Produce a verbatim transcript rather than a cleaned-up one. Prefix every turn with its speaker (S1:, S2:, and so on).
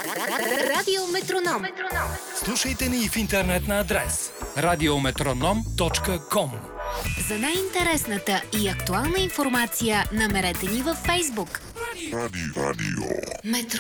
S1: Радио Метроном.
S2: Слушайте ни в интернет на адрес радиометроном точка ком.
S1: За най-интересната и актуална информация намерете ни във Фейсбук.
S3: Радио. Радио.
S1: Метро.